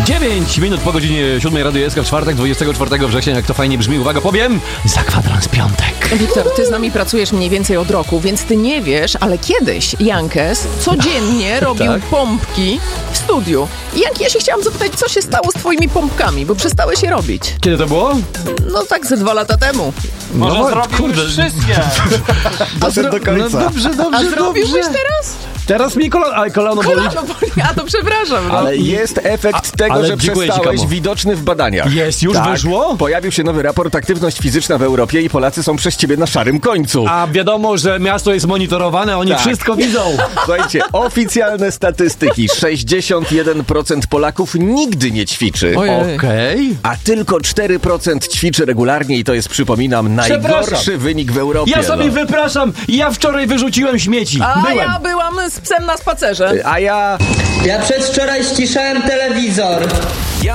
9 minut po godzinie 7 Radio SK w czwartek, 24 września, jak to fajnie brzmi. Uwaga, powiem, za kwadrans piątek. Wiktor, ty z nami pracujesz mniej więcej od roku, więc ty nie wiesz, ale kiedyś Jankes codziennie robił pompki w studiu. I Janki, ja się chciałam zapytać, co się stało z twoimi pompkami, bo przestałeś je robić. Kiedy to było? No tak ze 2 lata temu. Może zrobił już wszystkie. Doszedł do końca. Dobrze. A zrobiłbyś teraz? Teraz mi kolano boli. Kolano boli, a to przepraszam. No. Ale jest efekt tego, ale że dziękuję ci, przestałeś Kamo. widoczny w badaniach. Jest, już wyszło? Pojawił się nowy raport Aktywność fizyczna w Europie i Polacy są przez ciebie na szarym końcu. A wiadomo, że miasto jest monitorowane, oni Tak. wszystko widzą. Słuchajcie, oficjalne statystyki. 61% Polaków nigdy nie ćwiczy. Ojej. Okej. A tylko 4% ćwiczy regularnie i to jest, przypominam, najgorszy Przepraszam. wynik w Europie. Ja sobie no. wypraszam, ja wczoraj wyrzuciłem śmieci. A Byłem. ja byłam z psem na spacerze. A ja... Ja przedwczoraj ściszałem telewizor.